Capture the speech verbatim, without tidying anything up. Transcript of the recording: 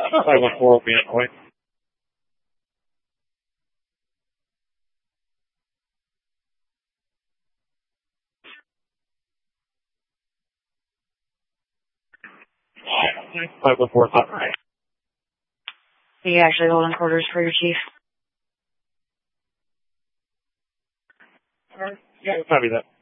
five one four will be on the way. five one four, top right. Are you actually holding quarters for your chief? Yeah, copy that.